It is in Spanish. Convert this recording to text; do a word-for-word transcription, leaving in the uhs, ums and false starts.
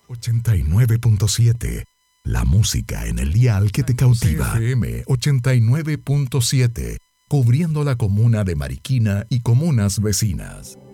ochenta y nueve punto siete. La música en el dial que te cautiva. C F M ochenta y nueve punto siete. Cubriendo la comuna de Mariquina y comunas vecinas.